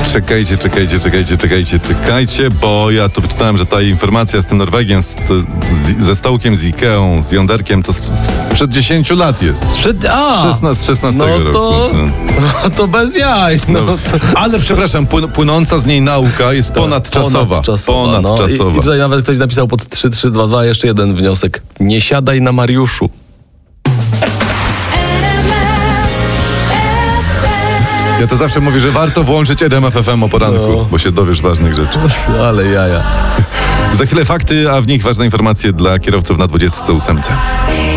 Czekajcie, bo ja tu wyczytałem, że ta informacja z tym Norwegiem, ze stołkiem, z Ikeą, z jąderkiem, to sprzed 10 lat jest. Z 16 roku. To bez jaj. Ale przepraszam, płynąca z niej nauka jest ponadczasowa. I tutaj nawet ktoś napisał pod 3322 jeszcze jeden wniosek. Nie siadaj na Mariuszu. Ja to zawsze mówię, że warto włączyć RMF FM o poranku, bo się dowiesz ważnych rzeczy. Ale jaja. Za chwilę fakty, a w nich ważne informacje dla kierowców na 28.